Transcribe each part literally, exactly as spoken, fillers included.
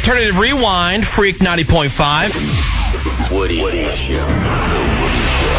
Alternative Rewind, Freak ninety point five. Woody, Woody Show. The Woody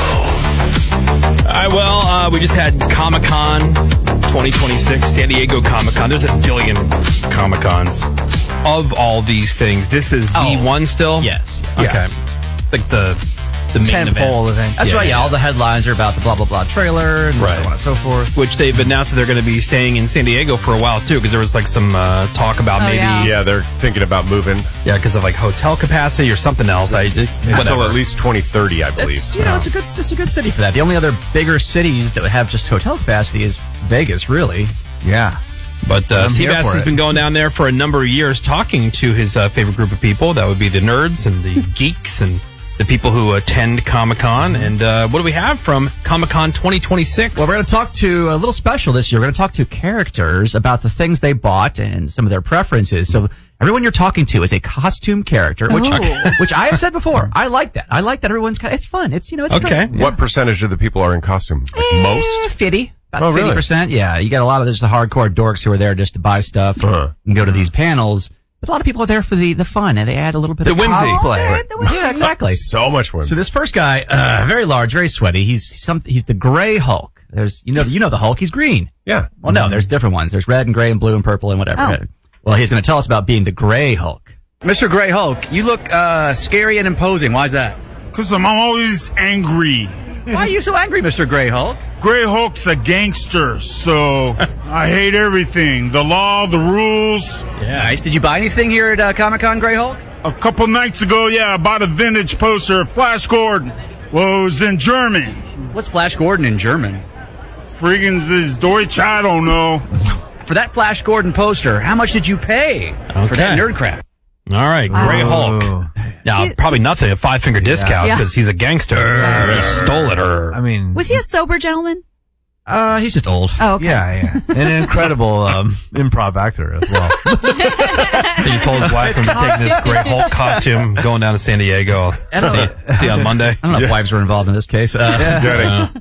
Show. All right, well, uh, we just had Comic-Con twenty twenty-six, San Diego Comic-Con. There's a billion Comic-Cons. Of all these things, this is the Oh. one still? Yes. Okay. Yeah. Like the... The main Tentpole event. event. That's Yeah, right, yeah. yeah. All the headlines are about the blah, blah, blah trailer and Right. so on and so forth. Which they've announced that they're going to be staying in San Diego for a while, too, because there was like some uh, talk about Oh, maybe... yeah. Yeah, Yeah, they're thinking about moving because of like hotel capacity or something else. I until whatever. at least twenty thirty, I believe. It's, you know, it's a good, it's a good city for that. The only other bigger cities that would have just hotel capacity is Vegas, really. Yeah. But uh, I'm here Seabass for has it. been going down there for a number of years talking to his uh, favorite group of people. That would be the nerds and the geeks and the people who attend Comic-Con. And uh, what do we have from Comic-Con twenty twenty-six? Well, we're going to talk to a little special this year. We're going to talk to characters about the things they bought and some of their preferences. So everyone you're talking to is a costume character, which Oh. which I have said before. I like that. I like that everyone's kind of, it's fun. It's, you know, it's Okay. fun. What percentage of the people are in costume? Like Eh, most? fifty. About Oh, really? fifty percent. Yeah. You got a lot of just the hardcore dorks who are there just to buy stuff Uh-huh. and go to these panels. But a lot of people are there for the, the fun, and they add a little bit The of whimsy. cosplay. The whimsy. Yeah, exactly. So much fun. So this first guy, uh, very large, very sweaty. He's some, he's the Gray Hulk. There's, you know, you know the Hulk. He's green. yeah. Well, no, there's different ones. There's red and gray and blue and purple and whatever. Oh. Well, he's going to tell us about being the Gray Hulk. Mister Gray Hulk, you look uh, scary and imposing. Why is that? Because I'm always angry. Why are you so angry, Mister Gray Hulk? Grey Hulk's a gangster, so I hate everything. The law, the rules. Yeah. Nice. Did you buy anything here at uh, Comic Con, Gray Hulk? A couple nights ago, yeah, I bought a vintage poster of Flash Gordon. Well, it was in German. What's Flash Gordon in German? Friggin' this Deutsch, I don't know. For that Flash Gordon poster, how much did you pay for that Okay. nerd crap? All right, Gray Oh. Hulk. Now, probably nothing, a five-finger discount Yeah. because he's a gangster. Or he stole it or... I mean, Was he a sober gentleman? Uh, he's just old. Oh, okay. yeah, yeah. An incredible um, improv actor as well. So you told his wife from taking this Gray Hulk costume, going down to San Diego. I don't know. See, see you on Monday. I don't know if wives were involved in this case. Uh, Good.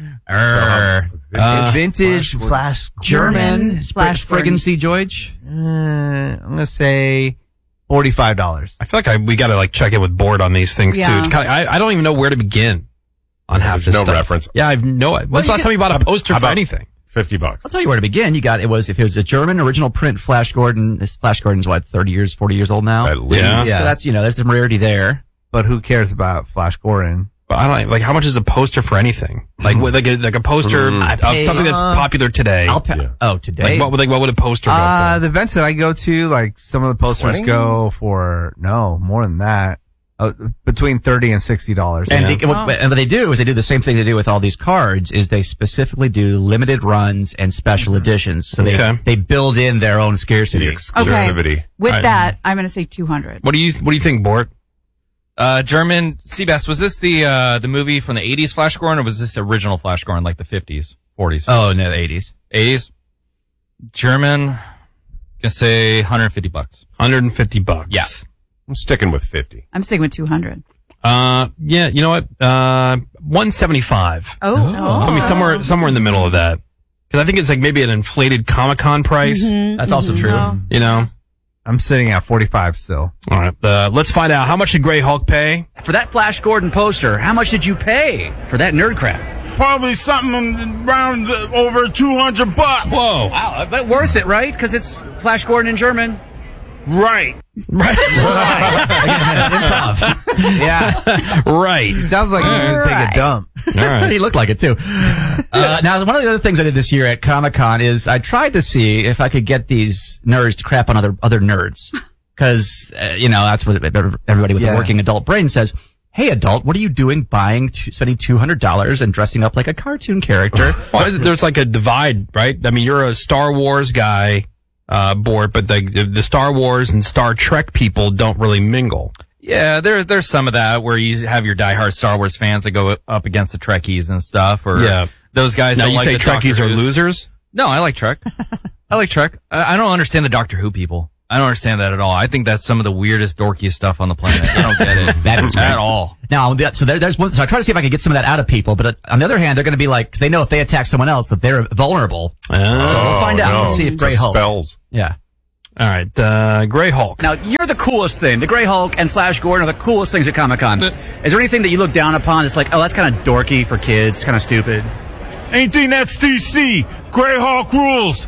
Err. Uh, Vintage Flash German, Flash friggin' Gordon. see George. Uh, I'm gonna say forty-five dollars. I feel like I, we got to like check in with Board on these things Yeah. too. Kinda- I, I don't even know where to begin on half There's this no stuff. reference. Yeah, I've no. When's you the last get- time you bought a poster How for about- anything? fifty bucks. I'll tell you where to begin. You got it was if it was a German original print Flash Gordon. This Flash Gordon's what thirty years, forty years old now. At least. Yeah. So that's you know there's some rarity there. But who cares about Flash Gordon? But I don't like how much is a poster for anything? Like what, like a, like a poster I of pay- something that's uh, popular today. I'll pay. Yeah. Oh, today. Like what would like what would a poster go Uh, for? the events that I go to, like some of the posters twenty? go for no more than that, uh, between thirty and sixty dollars. And, Yeah. they, what, and what they do is they do the same thing they do with all these cards is they specifically do limited runs and special editions. So they Okay. they build in their own The scarcity. exclusivity. With Right. that, I'm going to say two hundred. What do you what do you think, Bort? Uh, German, Seabass, was this the, uh, the movie from the eighties Flash Gordon, or was this the original Flash Gordon, like the fifties, forties, Oh no, the eighties. eighties? German, gonna say one hundred fifty bucks. one hundred fifty bucks. Yeah. I'm sticking with fifty. I'm sticking with two hundred. Uh, yeah. You know what? Uh, one seventy-five. Oh. I mean, somewhere somewhere in the middle of that. Because I think it's like maybe an inflated Comic Con price. That's also true. Oh. You know. I'm sitting at forty-five still. All right. Uh, let's find out how much did Gray Hulk pay. For that Flash Gordon poster, how much did you pay for that nerd crap? Probably something around uh, over two hundred bucks. Whoa. Wow, but worth it, right? Because it's Flash Gordon in German. Right. Right. Improv. Yeah, right. sounds like you're gonna take a dump. All right. He looked like it too. Uh, now, one of the other things I did this year at Comic Con is I tried to see if I could get these nerds to crap on other other nerds, because uh, you know that's what everybody with Yeah. a working adult brain says. Hey, adult, what are you doing buying, t- spending two hundred dollars and dressing up like a cartoon character? Why is it, there's like a divide, right? I mean, you're a Star Wars guy, uh, Bort, but the the Star Wars and Star Trek people don't really mingle. Yeah, there, there's some of that where you have your diehard Star Wars fans that go up against the Trekkies and stuff, or Yeah. those guys Now that you like say the Doctor Trekkies are Who's. losers. No, I like Trek. I like Trek. I, I don't understand the Doctor Who people. I don't understand that at all. I think that's some of the weirdest, dorkiest stuff on the planet. I don't get it. That is at right. all. Now, that- so there, there's one. So I try to see if I could get some of that out of people, but uh, on the other hand, they're going to be like, because they know if they attack someone else that they're vulnerable. Oh, So we'll find out. no. Let's see if Gray Hulk. Spells. Yeah. All right, uh, Gray Hulk. Now, you're the coolest thing. The Gray Hulk and Flash Gordon are the coolest things at Comic-Con. Is there anything that you look down upon that's like, oh, that's kind of dorky for kids, kind of stupid? Anything that's D C, Grey Hawk rules.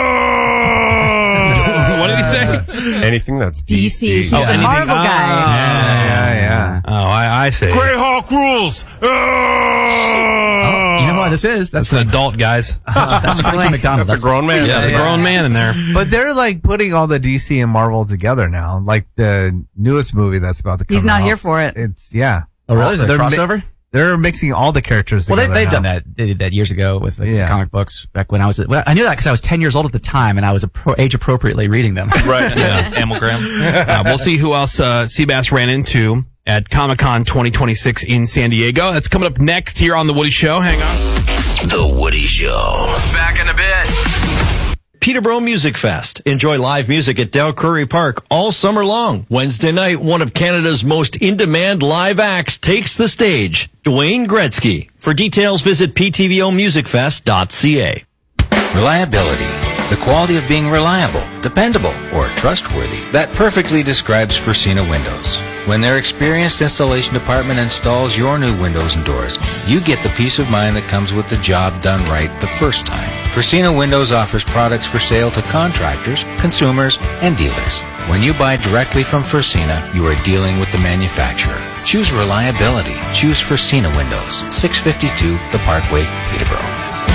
Oh! What did he say? Anything that's D C. D C. He's Oh, a anything- Marvel oh. guy. Yeah, yeah. Oh, I, I see. Grey Hawk rules. Oh! You know what this is? That's, That's an adult, guys. that's, that's Frankie McDonald. That's a grown man. Yeah, that's a grown man in there. But they're like putting all the D C and Marvel together now. Like the newest movie that's about to come He's not out. here for it. It's, yeah. Oh, really? Is it a They're mi- crossover? They're mixing all the characters Well, they, together they've now. done that. They did that years ago with the Yeah. comic books back when I was. Well, I knew that because I was ten years old at the time, and I was appro- age appropriately reading them. Right. Yeah. Amalgam. Uh, we'll see who else uh, Seabass ran into at Comic-Con twenty twenty-six in San Diego. That's coming up next here on The Woody Show. Hang on. The Woody Show. Back in a bit. Peterborough Music Fest. Enjoy live music at Dale Curry Park all summer long. Wednesday night, one of Canada's most in-demand live acts takes the stage, Dwayne Gretzky. For details, visit p t v o music fest dot c a. Reliability. The quality of being reliable, dependable, or trustworthy. That perfectly describes Fresina Windows. When their experienced installation department installs your new windows and doors, you get the peace of mind that comes with the job done right the first time. Fresina Windows offers products for sale to contractors, consumers, and dealers. When you buy directly from Fresina, you are dealing with the manufacturer. Choose reliability. Choose Fresina Windows. six fifty-two The Parkway, Peterborough.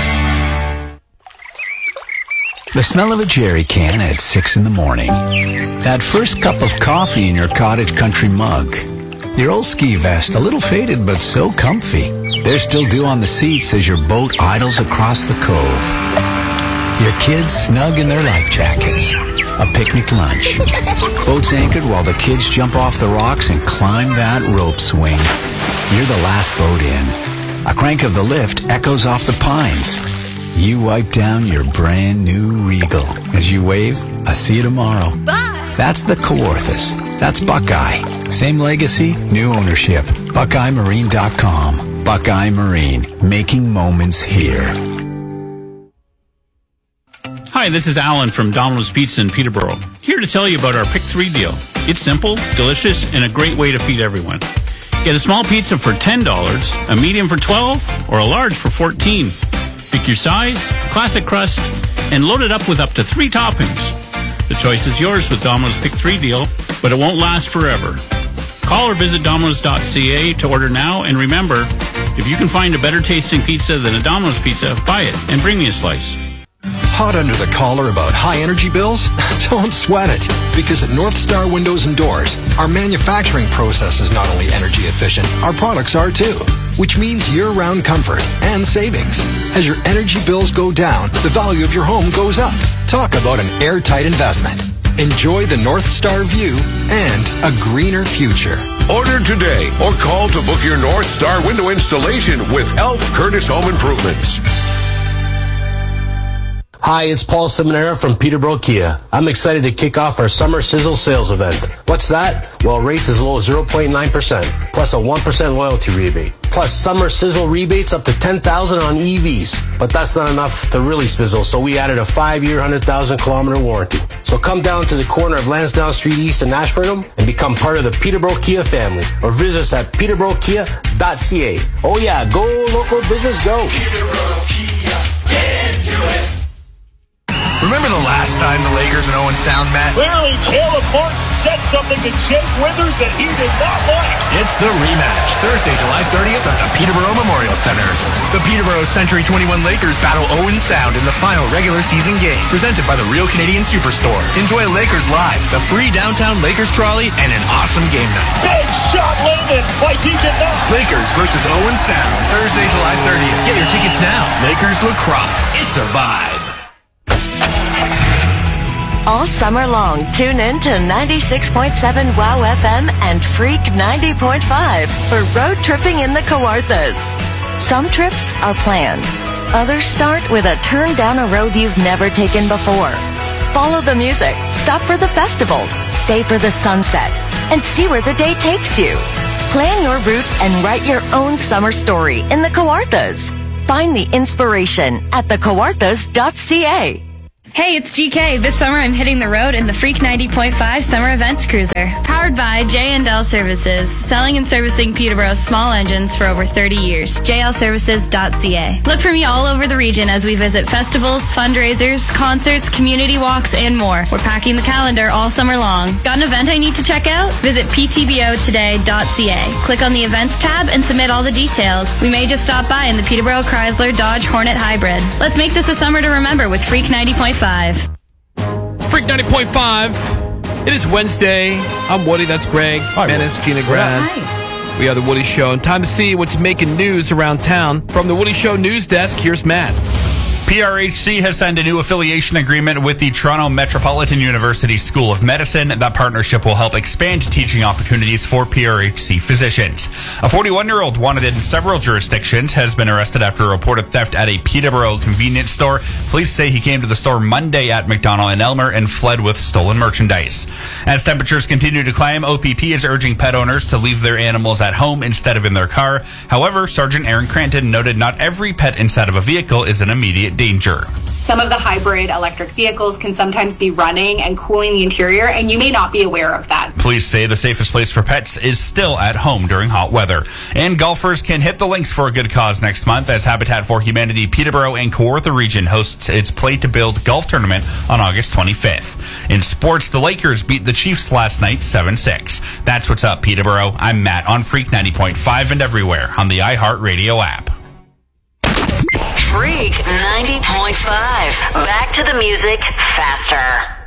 The smell of a jerry can at six in the morning. That first cup of coffee in your cottage country mug. Your old ski vest, a little faded but so comfy. There's still dew on the seats as your boat idles across the cove. Your kids snug in their life jackets. A picnic lunch. Boats anchored while the kids jump off the rocks and climb that rope swing. You're the last boat in. A crank of the lift echoes off the pines. You wipe down your brand new Regal. As you wave, I see you tomorrow. Bye! That's the Kawarthas. That's Buckeye. Same legacy, new ownership. Buckeye Marine dot com. Buckeye Marine. Making moments here. Hi, this is Alan from Domino's Pizza in Peterborough. Here to tell you about our Pick three deal. It's simple, delicious, and a great way to feed everyone. Get a small pizza for ten dollars, a medium for twelve dollars, or a large for fourteen dollars. Pick your size, classic crust, and load it up with up to three toppings. The choice is yours with Domino's Pick three deal, but it won't last forever. Call or visit Domino's dot c a to order now, and remember, if you can find a better tasting pizza than a Domino's pizza, buy it and bring me a slice. Hot under the collar about high energy bills? Don't sweat it, because at North Star Windows and Doors, our manufacturing process is not only energy efficient, our products are too, which means year-round comfort and savings. As your energy bills go down, the value of your home goes up. Talk about an airtight investment. Enjoy the North Star view and a greener future. Order today or call to book your North Star window installation with Elf Curtis Home Improvements. Hi, it's Paul Seminara from Peterborough Kia. I'm excited to kick off our Summer Sizzle sales event. What's that? Well, rates as low as zero point nine percent, plus a one percent loyalty rebate. Plus Summer Sizzle rebates up to ten thousand dollars on E Vs. But that's not enough to really sizzle, so we added a five-year, one hundred thousand kilometer warranty. So come down to the corner of Lansdowne Street East in Ashburnham and become part of the Peterborough Kia family. Or visit us at peterborough kia dot c a. Oh yeah, go local business, go. Peterborough Kia, get into it. Remember the last time the Lakers and Owen Sound met? Clearly, Caleb Martin said something to Jake Withers that he did not like. It's the rematch, Thursday, July thirtieth at the Peterborough Memorial Center. The Peterborough Century twenty-one Lakers battle Owen Sound in the final regular season game, presented by the Real Canadian Superstore. Enjoy Lakers Live, the free downtown Lakers trolley, and an awesome game night. Big shot landed like he did not. Lakers versus Owen Sound, Thursday, July thirtieth. Get your tickets now. Lakers Lacrosse. It's a vibe. All summer long, tune in to ninety-six point seven WOW F M and Freak ninety point five for road tripping in the Kawarthas. Some trips are planned. Others start with a turn down a road you've never taken before. Follow the music, stop for the festival, stay for the sunset, and see where the day takes you. Plan your route and write your own summer story in the Kawarthas. Find the inspiration at the kawarthas dot c a. Hey, it's G K. This summer I'm hitting the road in the Freak ninety point five Summer Events Cruiser. Powered by J and L Services, selling and servicing Peterborough's small engines for over thirty years. j l services dot c a. Look for me all over the region as we visit festivals, fundraisers, concerts, community walks, and more. We're packing the calendar all summer long. Got an event I need to check out? Visit p t b o today dot c a. Click on the Events tab and submit all the details. We may just stop by in the Peterborough Chrysler Dodge Hornet Hybrid. Let's make this a summer to remember with Freak ninety point five. Freak ninety point five. It is Wednesday. I'm Woody. That's Greg. Hi, Menace, Gina Grad. Hi. We are the Woody Show. And time to see what's making news around town. From the Woody Show news desk, here's Matt. P R H C has signed a new affiliation agreement with the Toronto Metropolitan University School of Medicine. That partnership will help expand teaching opportunities for P R H C physicians. A forty-one-year-old wanted in several jurisdictions has been arrested after a reported theft at a Peterborough convenience store. Police say he came to the store Monday at McDonald and Elmer and fled with stolen merchandise. As temperatures continue to climb, O P P is urging pet owners to leave their animals at home instead of in their car. However, Sergeant Aaron Cranton noted not every pet inside of a vehicle is an immediate danger. Some of the hybrid electric vehicles can sometimes be running and cooling the interior, and you may not be aware of that. Police say the safest place for pets is still at home during hot weather. And golfers can hit the links for a good cause next month as Habitat for Humanity Peterborough and Kawartha region hosts its Play to Build golf tournament on August twenty-fifth. In sports, the Lakers beat the Chiefs last night seven six. That's what's up, Peterborough. I'm Matt on Freak ninety point five and everywhere on the iHeartRadio app. Freak ninety point five. Back to the music faster.